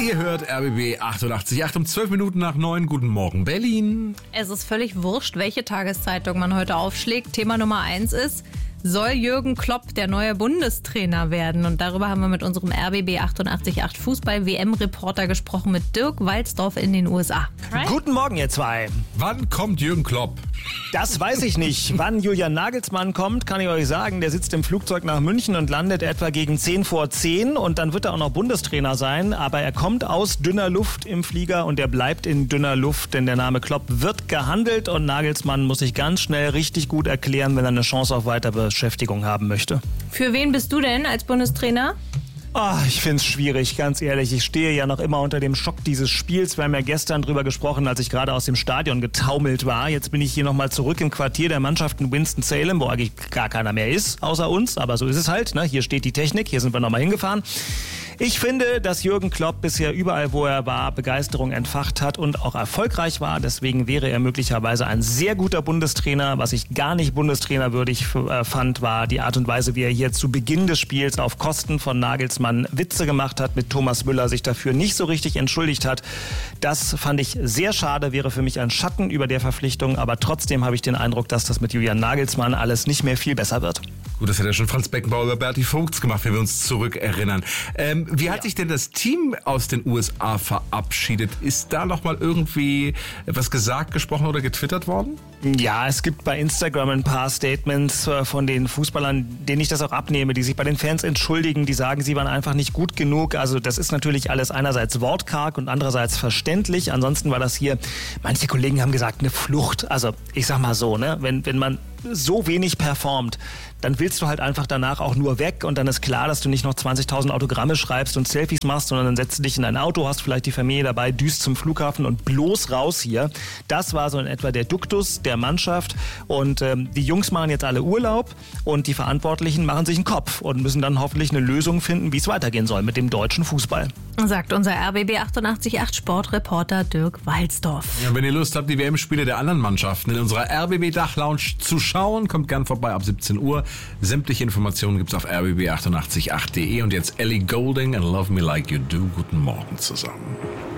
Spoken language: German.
Ihr hört RBB 88,8 um 12 Minuten nach 9. Guten Morgen, Berlin. Es ist völlig wurscht, welche Tageszeitung man heute aufschlägt. Thema Nummer 1 ist, soll Jürgen Klopp der neue Bundestrainer werden? Und darüber haben wir mit unserem RBB 88,8 Fußball-WM-Reporter gesprochen, mit Dirk Walzdorf in den USA. Right? Guten Morgen, ihr zwei. Wann kommt Jürgen Klopp? Das weiß ich nicht. Wann Julian Nagelsmann kommt, kann ich euch sagen. Der sitzt im Flugzeug nach München und landet etwa gegen 10 vor 10. Und dann wird er auch noch Bundestrainer sein. Aber er kommt aus dünner Luft im Flieger und er bleibt in dünner Luft. Denn der Name Klopp wird gehandelt und Nagelsmann muss sich ganz schnell richtig gut erklären, wenn er eine Chance auf Weiterbeschäftigung haben möchte. Für wen bist du denn als Bundestrainer? Ich finde es schwierig, ganz ehrlich. Ich stehe ja noch immer unter dem Schock dieses Spiels. Wir haben ja gestern drüber gesprochen, als ich gerade aus dem Stadion getaumelt war. Jetzt bin ich hier nochmal zurück im Quartier der Mannschaft in Winston-Salem, wo eigentlich gar keiner mehr ist, außer uns. Aber so ist es halt. Ne? Hier steht die Technik, hier sind wir nochmal hingefahren. Ich finde, dass Jürgen Klopp bisher überall, wo er war, Begeisterung entfacht hat und auch erfolgreich war. Deswegen wäre er möglicherweise ein sehr guter Bundestrainer. Was ich gar nicht bundestrainerwürdig fand, war die Art und Weise, wie er hier zu Beginn des Spiels auf Kosten von Nagelsmann Witze gemacht hat, mit Thomas Müller sich dafür nicht so richtig entschuldigt hat. Das fand ich sehr schade, wäre für mich ein Schatten über der Verpflichtung. Aber trotzdem habe ich den Eindruck, dass das mit Julian Nagelsmann alles nicht mehr viel besser wird. Gut, das hat ja schon Franz Beckenbauer über Berti Vogts gemacht, wenn wir uns zurückerinnern. Wie hat sich denn das Team aus den USA verabschiedet? Ist da noch mal irgendwie etwas gesagt, gesprochen oder getwittert worden? Ja, es gibt bei Instagram ein paar Statements von den Fußballern, denen ich das auch abnehme, die sich bei den Fans entschuldigen, die sagen, sie waren einfach nicht gut genug. Also das ist natürlich alles einerseits wortkarg und andererseits verständlich. Ansonsten war das hier, manche Kollegen haben gesagt, eine Flucht. Also ich sag mal so, ne, wenn man so wenig performt, dann willst du halt einfach danach auch nur weg und dann ist klar, dass du nicht noch 20.000 Autogramme schreibst und Selfies machst, sondern dann setzt du dich in ein Auto, hast vielleicht die Familie dabei, düst zum Flughafen und bloß raus hier. Das war so in etwa der Duktus der Mannschaft und die Jungs machen jetzt alle Urlaub und die Verantwortlichen machen sich einen Kopf und müssen dann hoffentlich eine Lösung finden, wie es weitergehen soll mit dem deutschen Fußball. Sagt unser RBB 88,8 Sportreporter Dirk Walzdorf. Ja, wenn ihr Lust habt, die WM-Spiele der anderen Mannschaften in unserer RBB-Dachlounge zu schauen, kommt gern vorbei ab 17 Uhr. Sämtliche Informationen gibt's auf rbb888.de und jetzt Ellie Goulding and Love Me Like You Do. Guten Morgen zusammen.